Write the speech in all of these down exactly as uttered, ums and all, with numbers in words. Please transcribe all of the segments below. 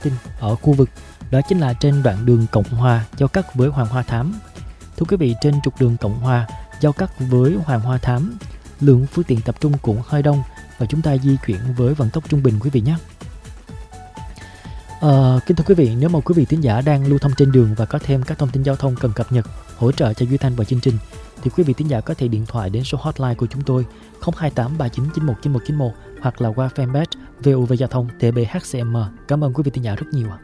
Austin ở khu vực, đó chính là trên đoạn đường Cộng Hòa giao cắt với Hoàng Hoa Thám. Thưa quý vị, trên trục đường Cộng Hòa giao cắt với Hoàng Hoa Thám, lượng phương tiện tập trung cũng hơi đông và chúng ta di chuyển với vận tốc trung bình quý vị nhé. À, kính thưa quý vị, nếu mà quý vị thính giả đang lưu thông trên đường và có thêm các thông tin giao thông cần cập nhật, hỗ trợ cho Duy Thanh và chương trình, thì quý vị thính giả có thể điện thoại đến số hotline của chúng tôi không hai tám ba chín chín một chín một chín một hoặc là qua fanpage vê o vê Giao thông T B H C M. Cảm ơn quý vị thính giả rất nhiều.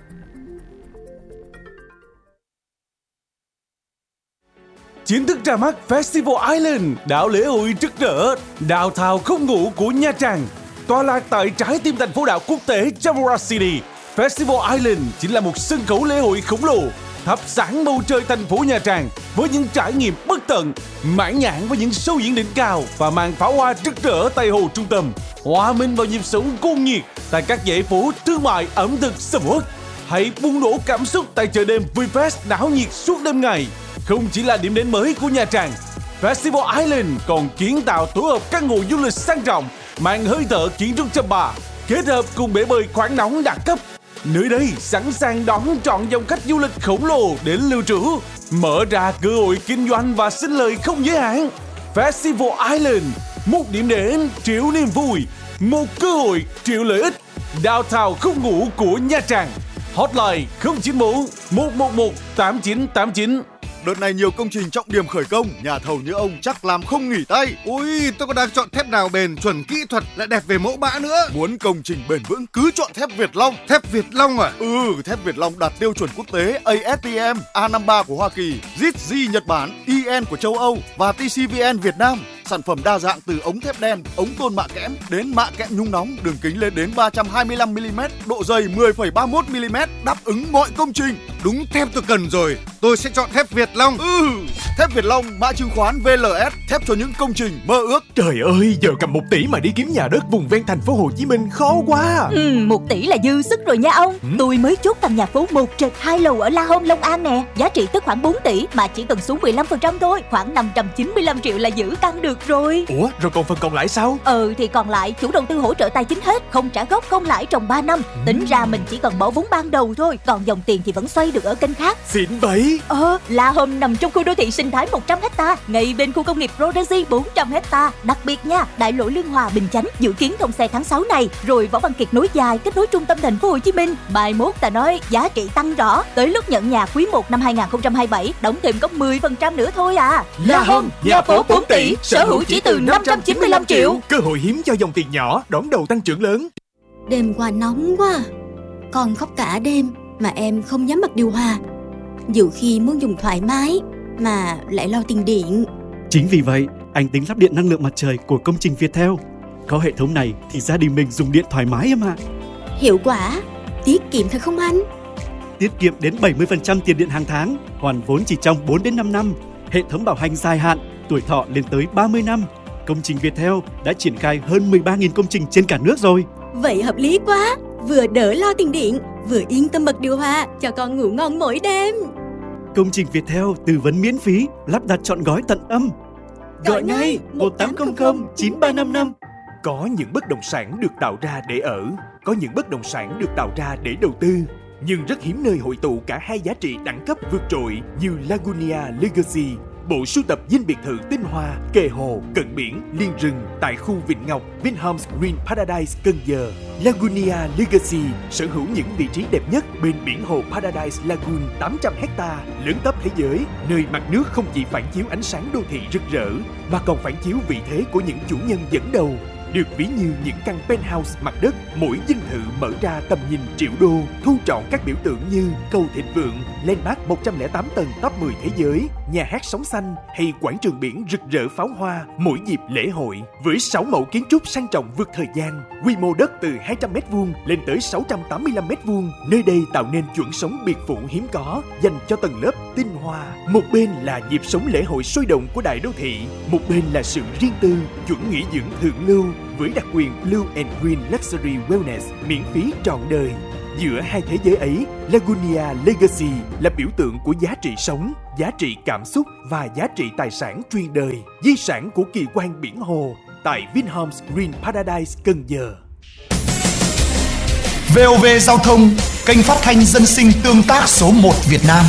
Chính thức ra mắt Festival Island, đảo lễ hội rực rỡ, đào thào không ngủ của Nha Trang. Tọa lạc tại trái tim thành phố đảo quốc tế Chamora City, Festival Island chính là một sân khấu lễ hội khổng lồ, thắp sáng bầu trời thành phố Nha Trang với những trải nghiệm bất tận, mãn nhãn với những show diễn đỉnh cao và màn pháo hoa rực rỡ tại hồ trung tâm, hòa mình vào nhịp sống cuồng nhiệt tại các dãy phố thương mại ẩm thực sầm uất. Hãy bùng nổ cảm xúc tại chợ đêm VinFast náo nhiệt suốt đêm ngày. Không chỉ là điểm đến mới của Nha Trang, Festival Island còn kiến tạo tổ hợp căn hộ du lịch sang trọng, mang hơi thở kiến trúc chăm ba, kết hợp cùng bể bơi khoáng nóng đẳng cấp. Nơi đây sẵn sàng đón trọn dòng khách du lịch khổng lồ đến lưu trú, mở ra cơ hội kinh doanh và sinh lời không giới hạn. Festival Island, một điểm đến triệu niềm vui, một cơ hội triệu lợi ích. Downtown không ngủ của Nha Trang. Hotline không chín bốn một một một tám chín tám chín. Đợt này nhiều công trình trọng điểm khởi công, nhà thầu như ông chắc làm không nghỉ tay. Ui, tôi còn đang chọn thép nào bền, chuẩn kỹ thuật, lại đẹp về mẫu mã nữa. Muốn công trình bền vững cứ chọn thép Việt Long. Thép Việt Long à? Ừ, thép Việt Long đạt tiêu chuẩn quốc tế A S T M, A năm mươi ba của Hoa Kỳ, Z Z Nhật Bản, E N của châu Âu và T C V N Việt Nam. Sản phẩm đa dạng từ ống thép đen, ống tôn mạ kẽm đến mạ kẽm nhúng nóng, đường kính lên đến ba trăm hai mươi lăm mi li mét, độ dày mười phẩy ba mươi mốt mi li mét, đáp ứng mọi công trình. Đúng thép tôi cần rồi, tôi sẽ chọn thép Việt Long. Ừ, thép Việt Long, mã chứng khoán V L S, thép cho những công trình mơ ước. Trời ơi, giờ cầm một tỷ mà đi kiếm nhà đất vùng ven thành phố Hồ Chí Minh khó quá. Ừ, một tỷ là dư sức rồi nha ông. Ừ? Tôi mới chốt căn nhà phố một trệt hai lầu ở La Home, Long An nè, giá trị tức khoảng bốn tỷ mà chỉ cần xuống mười lăm phần trăm thôi, khoảng năm trăm chín mươi lăm triệu là giữ căn được rồi. Ủa, rồi còn phần còn lại sao? Ừ, thì còn lại chủ đầu tư hỗ trợ tài chính hết, không trả gốc không lãi trong ba năm. Ừ. Tính ra mình chỉ cần bỏ vốn ban đầu thôi, còn dòng tiền thì vẫn xoay được ở kênh khác. Xịn bậy. Ờ, La Home nằm trong khu đô thị sinh thái một trăm héc ta, ngay bên khu công nghiệp Rodezy bốn trăm héc ta. Đặc biệt nha, đại lộ Lương Hòa, Bình Chánh dự kiến thông xe tháng sáu này, rồi Võ Văn Kiệt nối dài kết nối trung tâm thành phố Hồ Chí Minh. Mai mốt ta nói giá trị tăng rõ, tới lúc nhận nhà quý một năm hai không hai bảy đóng thêm có mười phần trăm nữa thôi à. La Home, nhà phố bốn tỷ, sở hữu chỉ từ năm trăm chín mươi lăm triệu. Cơ hội hiếm cho dòng tiền nhỏ, đón đầu tăng trưởng lớn. Đêm qua nóng quá, con khóc cả đêm mà em không dám bật điều hòa. Nhiều khi muốn dùng thoải mái mà lại lo tiền điện. Chính vì vậy, anh tính lắp điện năng lượng mặt trời của công trình Viettel. Có hệ thống này thì gia đình mình dùng điện thoải mái em ạ. Hiệu quả, tiết kiệm thật không anh? Tiết kiệm đến bảy mươi phần trăm tiền điện hàng tháng, hoàn vốn chỉ trong bốn đến năm năm. Hệ thống bảo hành dài hạn, tuổi thọ lên tới ba mươi năm. Công trình Viettel đã triển khai hơn mười ba nghìn công trình trên cả nước rồi. Vậy hợp lý quá, vừa đỡ lo tiền điện, vừa yên tâm bật điều hòa cho con ngủ ngon mỗi đêm. Công trình Viettel tư vấn miễn phí, lắp đặt trọn gói tận âm. Gọi ngay một tám không không chín ba năm năm. Có những bất động sản được tạo ra để ở, có những bất động sản được tạo ra để đầu tư. Nhưng rất hiếm nơi hội tụ cả hai giá trị đẳng cấp vượt trội như Lagunia Legacy, bộ sưu tập dinh biệt thự tinh hoa, kề hồ, cận biển, liên rừng tại khu Vịnh Ngọc, Vinhomes Green Paradise, Cần Giờ. Lagunia Legacy sở hữu những vị trí đẹp nhất bên biển hồ Paradise Lagoon tám trăm héc ta, lớn tấp thế giới, nơi mặt nước không chỉ phản chiếu ánh sáng đô thị rực rỡ, mà còn phản chiếu vị thế của những chủ nhân dẫn đầu. Được ví như những căn penthouse mặt đất, mỗi dinh thự mở ra tầm nhìn triệu đô, thu trọn các biểu tượng như cầu thịnh vượng, landmark một trăm lẻ tám tầng top mười thế giới, nhà hát sóng xanh hay quảng trường biển rực rỡ pháo hoa mỗi dịp lễ hội. Với sáu mẫu kiến trúc sang trọng vượt thời gian, quy mô đất từ hai trăm mét vuông lên tới sáu trăm tám mươi lăm mét vuông, nơi đây tạo nên chuẩn sống biệt phủ hiếm có dành cho tầng lớp tinh hoa. Một bên là nhịp sống lễ hội sôi động của đại đô thị, một bên là sự riêng tư, chuẩn nghỉ dưỡng thượng lưu với đặc quyền Blue and Green Luxury Wellness miễn phí trọn đời. Giữa hai thế giới ấy, Lagunia Legacy là biểu tượng của giá trị sống, giá trị cảm xúc và giá trị tài sản truyền đời, di sản của kỳ quan biển hồ tại Vinhomes Green Paradise, Cần Giờ. vê o vê Giao thông, kênh phát thanh dân sinh tương tác số một Việt Nam.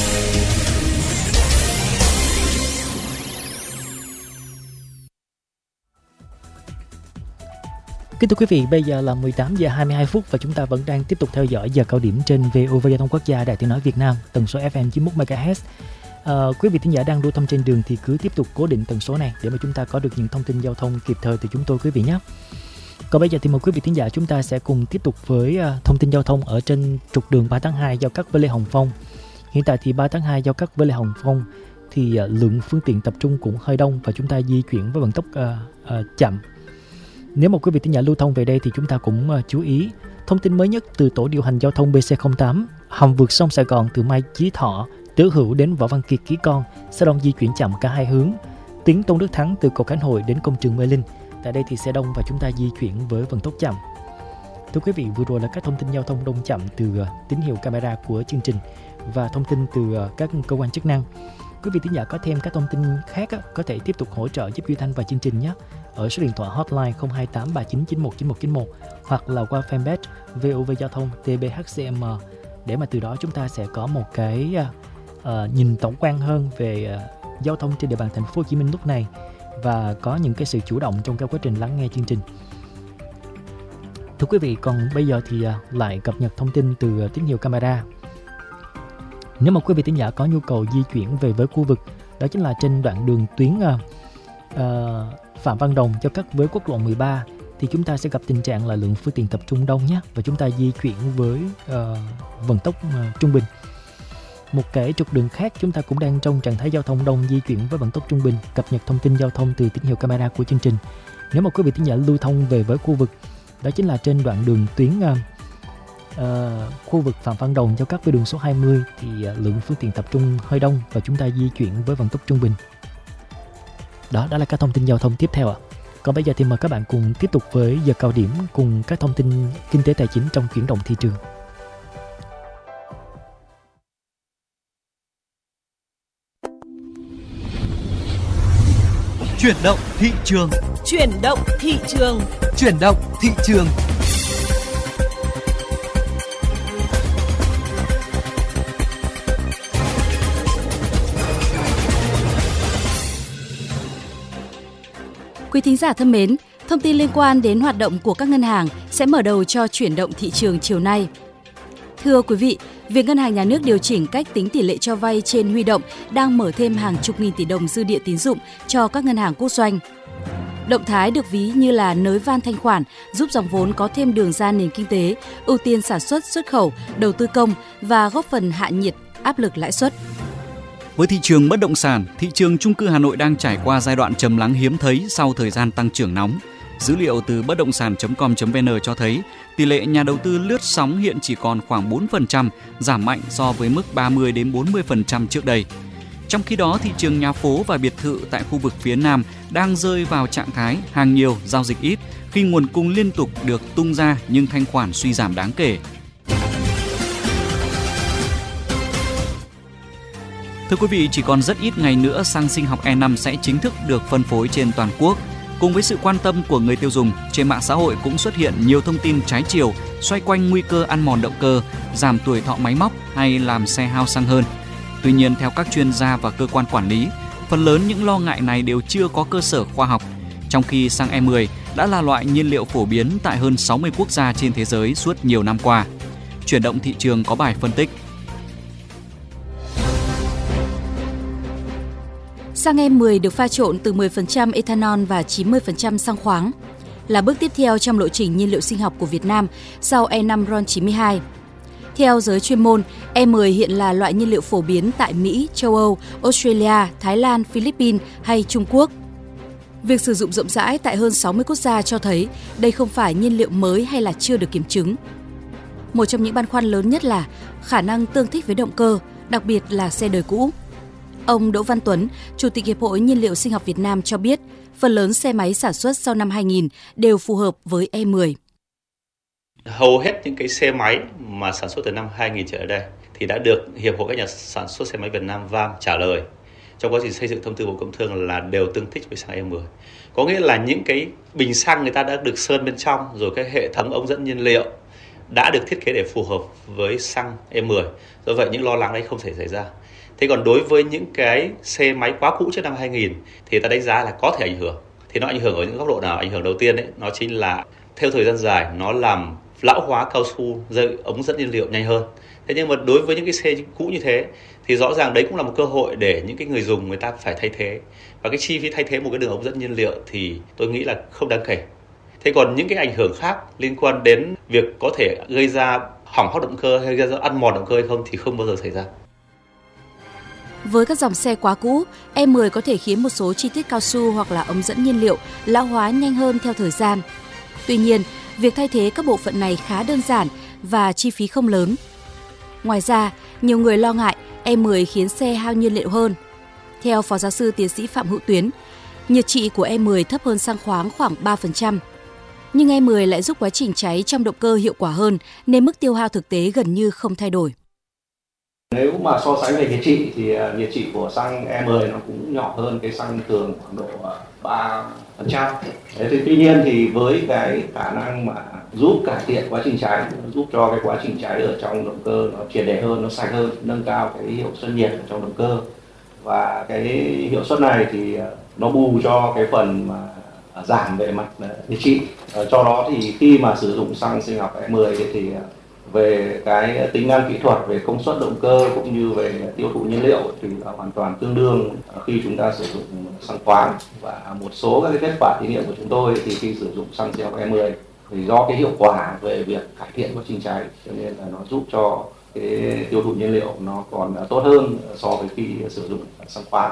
Kính thưa quý vị, bây giờ là mười tám giờ hai mươi hai phút và chúng ta vẫn đang tiếp tục theo dõi giờ cao điểm trên vê o vê Giao thông Quốc gia, Đài Tiếng nói Việt Nam, tần số ép em chín mươi mốt mê ga héc. À, quý vị thính giả đang lưu thông trên đường thì cứ tiếp tục cố định tần số này để mà chúng ta có được những thông tin giao thông kịp thời từ chúng tôi quý vị nhé. Còn bây giờ thì mời quý vị thính giả chúng ta sẽ cùng tiếp tục với uh, thông tin giao thông ở trên trục đường ba tháng hai giao cắt với Lê Hồng Phong. Hiện tại thì ba tháng hai giao cắt với Lê Hồng Phong thì uh, lượng phương tiện tập trung cũng hơi đông và chúng ta di chuyển với vận tốc uh, uh, chậm. Nếu mà quý vị thính giả lưu thông về đây thì chúng ta cũng uh, chú ý thông tin mới nhất từ tổ điều hành giao thông bê xê không tám, hầm vượt sông Sài Gòn từ Mai Chí Thọ, Tứ Hữu đến Võ Văn Kiệt Ký Con sẽ đông di chuyển chậm cả hai hướng. Tuyến Tôn Đức Thắng từ cầu Khánh Hội đến công trường Mê Linh, tại đây thì xe đông và chúng ta di chuyển với vận tốc chậm. Thưa quý vị, vừa rồi là các thông tin giao thông đông chậm từ uh, tín hiệu camera của chương trình và thông tin từ uh, các cơ quan chức năng. Quý vị thính giả có thêm các thông tin khác á, có thể tiếp tục hỗ trợ giúp Duy Thanh và chương trình nhé. Ở số điện thoại hotline không hai tám ba chín chín một chín một chín một hoặc là qua fanpage vê o vê Giao thông tê bê hát xê em để mà từ đó chúng ta sẽ có một cái uh, nhìn tổng quan hơn về uh, giao thông trên địa bàn thành phố Hồ Chí Minh lúc này và có những cái sự chủ động trong cái quá trình lắng nghe chương trình. Thưa quý vị, còn bây giờ thì uh, lại cập nhật thông tin từ uh, tín hiệu camera. Nếu mà quý vị thính giả có nhu cầu di chuyển về với khu vực, đó chính là trên đoạn đường tuyến uh, uh, Phạm Văn Đồng giao cắt với quốc lộ mười ba, thì chúng ta sẽ gặp tình trạng là lượng phương tiện tập trung đông nhé, và chúng ta di chuyển với uh, vận tốc uh, trung bình. Một cái trục đường khác chúng ta cũng đang trong trạng thái giao thông đông di chuyển với vận tốc trung bình. Cập nhật thông tin giao thông từ tín hiệu camera của chương trình. Nếu mà quý vị thính giả lưu thông về với khu vực, đó chính là trên đoạn đường tuyến uh, uh, khu vực Phạm Văn Đồng giao cắt với đường số hai mươi, thì uh, lượng phương tiện tập trung hơi đông và chúng ta di chuyển với vận tốc trung bình. Đó, đó là các thông tin giao thông tiếp theo ạ. À. Còn bây giờ thì mời các bạn cùng tiếp tục với giờ cao điểm cùng các thông tin kinh tế tài chính trong chuyển động thị trường. Chuyển động thị trường. Chuyển động thị trường. Chuyển động thị trường. Quý thính giả thân mến, thông tin liên quan đến hoạt động của các ngân hàng sẽ mở đầu cho chuyển động thị trường chiều nay. Thưa quý vị, việc Ngân hàng Nhà nước điều chỉnh cách tính tỷ lệ cho vay trên huy động đang mở thêm hàng chục nghìn tỷ đồng dư địa tín dụng cho các ngân hàng quốc doanh. Động thái được ví như là nới van thanh khoản, giúp dòng vốn có thêm đường ra nền kinh tế, ưu tiên sản xuất, xuất khẩu, đầu tư công và góp phần hạ nhiệt áp lực lãi suất. Với thị trường bất động sản, thị trường chung cư Hà Nội đang trải qua giai đoạn trầm lắng hiếm thấy sau thời gian tăng trưởng nóng. Dữ liệu từ bất động sản chấm com chấm vn cho thấy tỷ lệ nhà đầu tư lướt sóng hiện chỉ còn khoảng bốn phần trăm, giảm mạnh so với mức ba mươi đến bốn mươi phần trăm trước đây. Trong khi đó, thị trường nhà phố và biệt thự tại khu vực phía Nam đang rơi vào trạng thái hàng nhiều, giao dịch ít khi nguồn cung liên tục được tung ra nhưng thanh khoản suy giảm đáng kể. Thưa quý vị, chỉ còn rất ít ngày nữa xăng sinh học E năm sẽ chính thức được phân phối trên toàn quốc. Cùng với sự quan tâm của người tiêu dùng, trên mạng xã hội cũng xuất hiện nhiều thông tin trái chiều xoay quanh nguy cơ ăn mòn động cơ, giảm tuổi thọ máy móc hay làm xe hao xăng hơn. Tuy nhiên, theo các chuyên gia và cơ quan quản lý, phần lớn những lo ngại này đều chưa có cơ sở khoa học, trong khi xăng E mười đã là loại nhiên liệu phổ biến tại hơn sáu mươi quốc gia trên thế giới suốt nhiều năm qua. Chuyển động thị trường có bài phân tích. Xăng E mười được pha trộn từ mười phần trăm ethanol và chín mươi phần trăm xăng khoáng, là bước tiếp theo trong lộ trình nhiên liệu sinh học của Việt Nam sau E năm RON chín mươi hai. Theo giới chuyên môn, E mười hiện là loại nhiên liệu phổ biến tại Mỹ, châu Âu, Australia, Thái Lan, Philippines hay Trung Quốc. Việc sử dụng rộng rãi tại hơn sáu mươi quốc gia cho thấy đây không phải nhiên liệu mới hay là chưa được kiểm chứng. Một trong những băn khoăn lớn nhất là khả năng tương thích với động cơ, đặc biệt là xe đời cũ. Ông Đỗ Văn Tuấn, Chủ tịch Hiệp hội Nhiên liệu Sinh học Việt Nam cho biết, phần lớn xe máy sản xuất sau năm hai nghìn đều phù hợp với E mười. Hầu hết những cái xe máy mà sản xuất từ năm hai nghìn trở đây thì đã được Hiệp hội các nhà sản xuất xe máy Việt Nam vê a em trả lời trong quá trình xây dựng thông tư Bộ Công Thương là đều tương thích với xăng E mười. Có nghĩa là những cái bình xăng người ta đã được sơn bên trong, rồi cái hệ thống ống dẫn nhiên liệu đã được thiết kế để phù hợp với xăng E mười. Do vậy những lo lắng đấy không thể xảy ra. Thế còn đối với những cái xe máy quá cũ trước năm hai nghìn thì ta đánh giá là có thể ảnh hưởng. Thì nó ảnh hưởng ở những góc độ nào? Ảnh hưởng đầu tiên đấy, nó chính là theo thời gian dài nó làm lão hóa cao su, dây ống dẫn nhiên liệu nhanh hơn. Thế nhưng mà đối với những cái xe cũ như thế thì rõ ràng đấy cũng là một cơ hội để những cái người dùng người ta phải thay thế. Và cái chi phí thay thế một cái đường ống dẫn nhiên liệu thì tôi nghĩ là không đáng kể. Thế còn những cái ảnh hưởng khác liên quan đến việc có thể gây ra hỏng hóc động cơ hay gây ra ăn mòn động cơ hay không thì không bao giờ xảy ra. Với các dòng xe quá cũ, E mười có thể khiến một số chi tiết cao su hoặc là ống dẫn nhiên liệu lão hóa nhanh hơn theo thời gian. Tuy nhiên, việc thay thế các bộ phận này khá đơn giản và chi phí không lớn. Ngoài ra, nhiều người lo ngại E mười khiến xe hao nhiên liệu hơn. Theo Phó Giáo sư Tiến sĩ Phạm Hữu Tuyến, nhiệt trị của E mười thấp hơn xăng khoáng khoảng ba phần trăm. Nhưng E mười lại giúp quá trình cháy trong động cơ hiệu quả hơn nên mức tiêu hao thực tế gần như không thay đổi. Nếu mà so sánh về nhiệt trị thì nhiệt trị của xăng E mười nó cũng nhỏ hơn cái xăng thường khoảng độ ba phần trăm. Thế thì tuy nhiên thì với cái khả năng mà giúp cải thiện quá trình cháy, giúp cho cái quá trình cháy ở trong động cơ nó triệt để hơn, nó sạch hơn, nâng cao cái hiệu suất nhiệt ở trong động cơ. Và cái hiệu suất này thì nó bù cho cái phần mà giảm về mặt nhiệt trị. Cho đó thì khi mà sử dụng xăng sinh học E mười thì về cái tính năng kỹ thuật, về công suất động cơ cũng như về tiêu thụ nhiên liệu thì là hoàn toàn tương đương khi chúng ta sử dụng xăng khoáng. Và một số các cái kết quả thí nghiệm của chúng tôi thì khi sử dụng xăng sinh học E mười thì do cái hiệu quả về việc cải thiện quá trình cháy cho nên là nó giúp cho cái tiêu thụ nhiên liệu nó còn tốt hơn so với khi sử dụng xăng khoáng.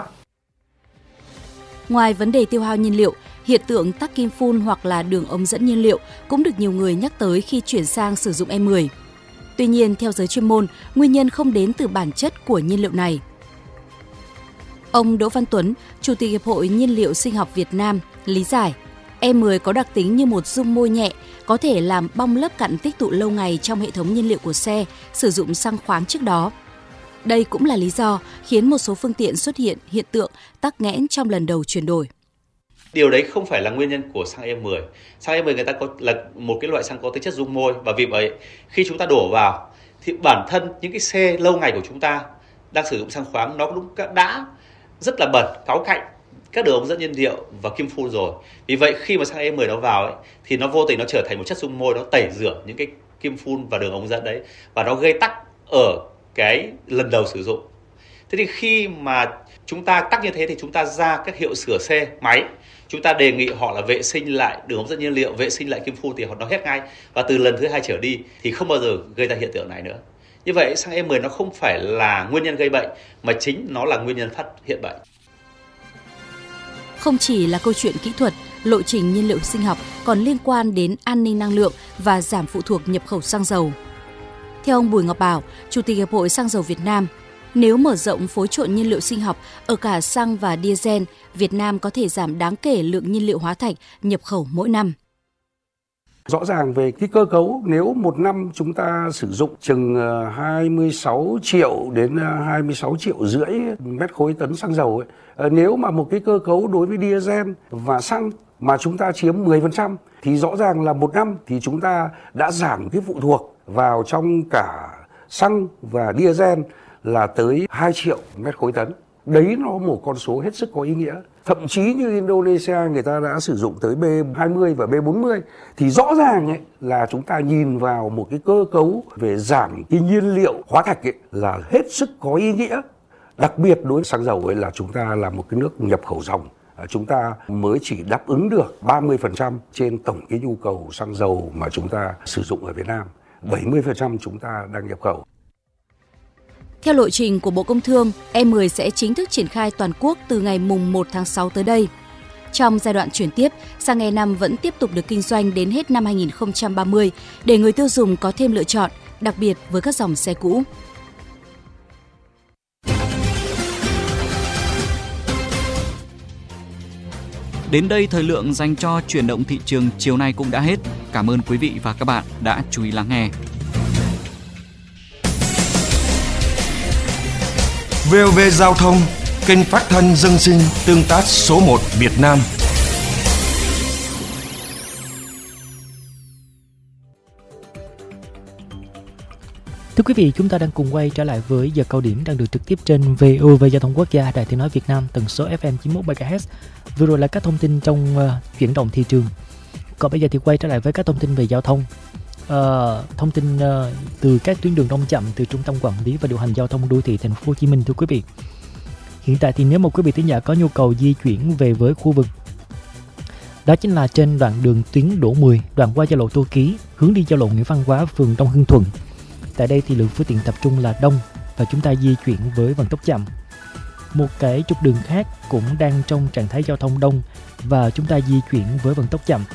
Ngoài vấn đề tiêu hao nhiên liệu, hiện tượng tắc kim phun hoặc là đường ống dẫn nhiên liệu cũng được nhiều người nhắc tới khi chuyển sang sử dụng E mười. Tuy nhiên, theo giới chuyên môn, nguyên nhân không đến từ bản chất của nhiên liệu này. Ông Đỗ Văn Tuấn, Chủ tịch Hiệp hội Nhiên liệu Sinh học Việt Nam, lý giải, E mười có đặc tính như một dung môi nhẹ, có thể làm bong lớp cặn tích tụ lâu ngày trong hệ thống nhiên liệu của xe sử dụng xăng khoáng trước đó. Đây cũng là lý do khiến một số phương tiện xuất hiện hiện tượng tắc nghẽn trong lần đầu chuyển đổi. Điều đấy không phải là nguyên nhân của xăng E mười. Xăng E mười người ta có là một cái loại xăng có tính chất dung môi, và vì vậy khi chúng ta đổ vào thì bản thân những cái xe lâu ngày của chúng ta đang sử dụng xăng khoáng nó cũng đã rất là bẩn, cáu cạnh các đường ống dẫn nhiên liệu và kim phun rồi. Vì vậy khi mà xăng E mười nó vào ấy, thì nó vô tình nó trở thành một chất dung môi, nó tẩy rửa những cái kim phun và đường ống dẫn đấy và nó gây tắc ở cái lần đầu sử dụng. Thế thì khi mà chúng ta tắc như thế thì chúng ta ra các hiệu sửa xe máy, chúng ta đề nghị họ là vệ sinh lại đường ống dẫn nhiên liệu, vệ sinh lại kim phun thì họ nó hết ngay, và từ lần thứ hai trở đi thì không bao giờ gây ra hiện tượng này nữa. Như vậy xăng E mười nó không phải là nguyên nhân gây bệnh mà chính nó là nguyên nhân phát hiện bệnh. Không chỉ là câu chuyện kỹ thuật, lộ trình nhiên liệu sinh học còn liên quan đến an ninh năng lượng và giảm phụ thuộc nhập khẩu xăng dầu. Theo ông Bùi Ngọc Bảo, Chủ tịch Hiệp hội Xăng dầu Việt Nam, nếu mở rộng phối trộn nhiên liệu sinh học ở cả xăng và diesel, Việt Nam có thể giảm đáng kể lượng nhiên liệu hóa thạch nhập khẩu mỗi năm. Rõ ràng về cái cơ cấu, nếu một năm chúng ta sử dụng chừng hai mươi sáu triệu đến hai mươi sáu triệu rưỡi mét khối tấn xăng dầu ấy, nếu mà một cái cơ cấu đối với diesel và xăng mà chúng ta chiếm mười phần trăm thì rõ ràng là một năm thì chúng ta đã giảm cái phụ thuộc vào trong cả xăng và diesel là tới hai triệu mét khối tấn. Đấy nó một con số hết sức có ý nghĩa. Thậm chí như Indonesia người ta đã sử dụng tới B hai mươi và B bốn mươi thì rõ ràng ấy là chúng ta nhìn vào một cái cơ cấu về giảm cái nhiên liệu hóa thạch ấy là hết sức có ý nghĩa. Đặc biệt đối với xăng dầu ấy là chúng ta là một cái nước nhập khẩu ròng. Chúng ta mới chỉ đáp ứng được ba mươi phần trăm trên tổng cái nhu cầu xăng dầu mà chúng ta sử dụng ở Việt Nam. bảy mươi phần trăm chúng ta đang nhập khẩu. Theo lộ trình của Bộ Công Thương, E mười sẽ chính thức triển khai toàn quốc từ ngày mùng một tháng sáu tới đây. Trong giai đoạn chuyển tiếp, xăng E năm vẫn tiếp tục được kinh doanh đến hết năm hai nghìn không trăm ba mươi để người tiêu dùng có thêm lựa chọn, đặc biệt với các dòng xe cũ. Đến đây thời lượng dành cho chuyển động thị trường chiều nay cũng đã hết. Cảm ơn quý vị và các bạn đã chú ý lắng nghe. vê o vê Giao thông, kênh phát thanh dân sinh tương tác số một Việt Nam. Thưa quý vị, chúng ta đang cùng quay trở lại với giờ cao điểm đang được trực tiếp trên vê o vê Giao thông Quốc gia, Đài Tiếng nói Việt Nam, tần số ép em chín mươi mốt mê ga héc. Vừa rồi là các thông tin trong uh, chuyển động thị trường. Còn bây giờ thì quay trở lại với các thông tin về giao thông. Uh, thông tin uh, từ các tuyến đường đông chậm từ Trung tâm Quản lý và Điều hành Giao thông Đô thị Thành phố Hồ Chí Minh. Thưa quý vị, hiện tại thì nếu một quý vị thính giả có nhu cầu di chuyển về với khu vực, đó chính là trên đoạn đường tuyến Đỗ mười, đoạn qua giao lộ Tô Ký, hướng đi giao lộ Nguyễn Văn Quá, phường Đông Hưng Thuận. Tại đây thì lượng phương tiện tập trung là đông và chúng ta di chuyển với vận tốc chậm. Một cái trục đường khác cũng đang trong trạng thái giao thông đông và chúng ta di chuyển với vận tốc chậm.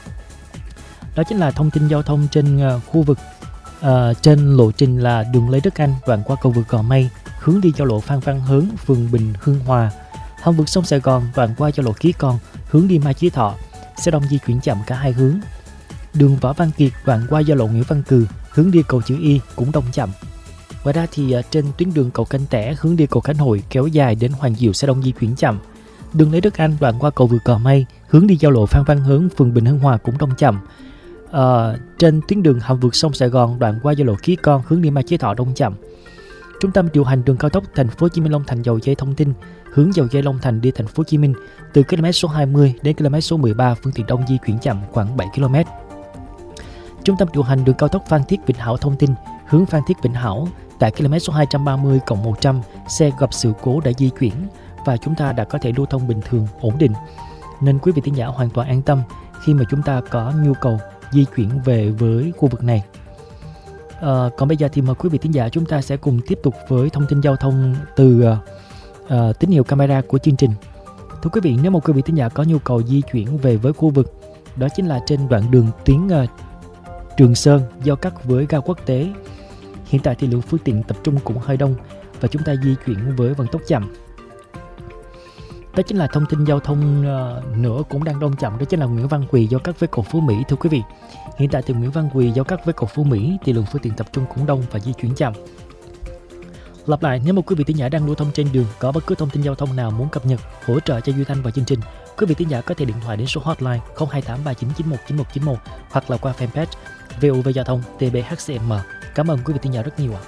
Đó chính là thông tin giao thông trên uh, khu vực uh, trên lộ trình là đường Lê Đức Anh, đoạn qua cầu vượt Gò Mây, hướng đi giao lộ Phan Văn Hớn, phường Bình Hưng Hòa. Hầm vượt sông Sài Gòn, đoạn qua giao lộ Ký Con, hướng đi Mai Chí Thọ, xe đông di chuyển chậm cả hai hướng. Đường Võ Văn Kiệt, đoạn qua giao lộ Nguyễn Văn Cừ, hướng đi cầu chữ Y cũng đông chậm. Ngoài ra thì uh, trên tuyến đường cầu Kênh Tẻ, hướng đi cầu Khánh Hội kéo dài đến Hoàng Diệu, xe đông di chuyển chậm. Đường Lê Đức Anh, đoạn qua cầu vượt Gò Mây, hướng đi giao lộ Phan Văn Hớn, phường Bình Hưng Hòa cũng đông chậm. Uh, trên tuyến đường hầm vượt sông Sài Gòn, đoạn qua giao lộ Ký Con, hướng đi Mai Chí Thọ đông chậm. Trung tâm điều hành đường cao tốc Thành phố Hồ Chí Minh Long Thành Dầu Dây thông tin hướng Dầu Dây Long Thành đi Thành phố Hồ Chí Minh từ km số hai mươi đến km số mười ba, phương tiện đông di chuyển chậm khoảng bảy ki lô mét. Trung tâm điều hành đường cao tốc Phan Thiết Vĩnh Hảo thông tin hướng Phan Thiết Vĩnh Hảo tại km số hai trăm ba mươi cộng một trăm, xe gặp sự cố đã di chuyển và chúng ta đã có thể lưu thông bình thường, ổn định. Nên quý vị thính giả hoàn toàn an tâm khi mà chúng ta có nhu cầu di chuyển về với khu vực này. À, còn bây giờ thì mời quý vị thính giả chúng ta sẽ cùng tiếp tục với thông tin giao thông từ uh, uh, tín hiệu camera của chương trình. Thưa quý vị, nếu một quý vị thính giả có nhu cầu di chuyển về với khu vực, đó chính là trên đoạn đường tuyến uh, Trường Sơn giao cắt với ga quốc tế. Hiện tại thì lượng phương tiện tập trung cũng hơi đông và chúng ta di chuyển với vận tốc chậm. Đó chính là thông tin giao thông uh, nữa cũng đang đông chậm, đó chính là Nguyễn Văn Quỳ giao cắt với cầu Phú Mỹ. Thưa quý vị, hiện tại thì Nguyễn Văn Quỳ giao cắt với cầu Phú Mỹ thì lượng phương tiện tập trung cũng đông và di chuyển chậm. Lặp lại, nếu một quý vị thính giả đang lưu thông trên đường có bất cứ thông tin giao thông nào muốn cập nhật, hỗ trợ cho Duy Thanh và chương trình, quý vị thính giả có thể điện thoại đến số hotline không hai tám ba chín chín một chín một chín một hoặc là qua fanpage vê o vê Giao thông tê bê hát xê em. Cảm ơn quý vị thính giả rất nhiều ạ.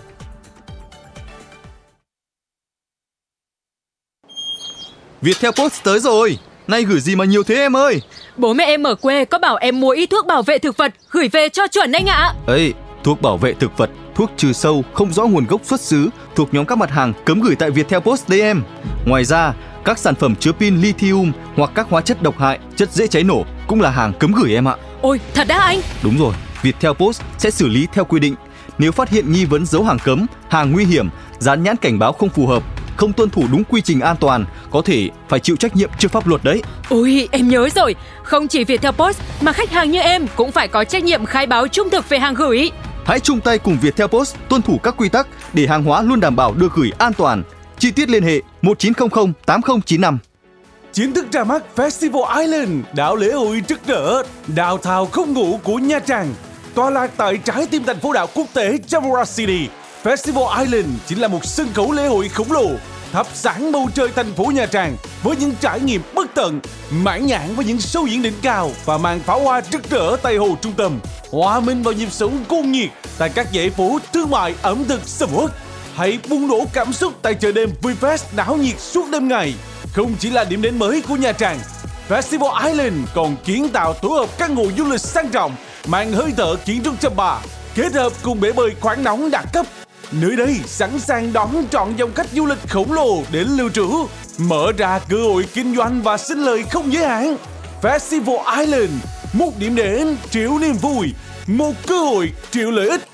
Viettel Post tới rồi. Nay gửi gì mà nhiều thế em ơi? Bố mẹ em ở quê có bảo em mua ít thuốc bảo vệ thực vật, gửi về cho chuẩn anh ạ. Ê, thuốc bảo vệ thực vật, thuốc trừ sâu không rõ nguồn gốc xuất xứ thuộc nhóm các mặt hàng cấm gửi tại Viettel Post đấy em. Ngoài ra, các sản phẩm chứa pin lithium hoặc các hóa chất độc hại, chất dễ cháy nổ cũng là hàng cấm gửi em ạ. Ôi, thật đã anh? Đúng rồi, Viettel Post sẽ xử lý theo quy định. Nếu phát hiện nghi vấn dấu hàng cấm, hàng nguy hiểm, dán nhãn cảnh báo không phù hợp, không tuân thủ đúng quy trình an toàn, có thể phải chịu trách nhiệm trước pháp luật đấy. Ôi, em nhớ rồi. Không chỉ Viettel Post mà khách hàng như em cũng phải có trách nhiệm khai báo trung thực về hàng gửi. Hãy chung tay cùng Viettel Post tuân thủ các quy tắc để hàng hóa luôn đảm bảo được gửi an toàn. Chi tiết liên hệ một chín không không tám không chín năm. Chính thức ra mắt Festival Island, đảo lễ hội rực rỡ, đào thào không ngủ của Nha Trang. Tọa lạc tại trái tim thành phố đảo quốc tế Jamura City, Festival Island chính là một sân khấu lễ hội khổng lồ, thắp sáng bầu trời thành phố Nha Trang với những trải nghiệm bất tận, mãn nhãn với những show diễn đỉnh cao và màn pháo hoa rực rỡ tại hồ trung tâm, hòa mình vào nhịp sống cuồng nhiệt tại các dãy phố thương mại ẩm thực sầm uất. Hãy bùng nổ cảm xúc tại chợ đêm VinFast náo nhiệt suốt đêm ngày. Không chỉ là điểm đến mới của Nha Trang, Festival Island còn kiến tạo tổ hợp căn hộ du lịch sang trọng, mang hơi thở kiến trúc chăm ba, kết hợp cùng bể bơi khoáng nóng đẳng cấp. Nơi đây sẵn sàng đón trọn dòng khách du lịch khổng lồ đến lưu trú, mở ra cơ hội kinh doanh và sinh lời không giới hạn. Festival Island, một điểm đến triệu niềm vui, một cơ hội triệu lợi ích.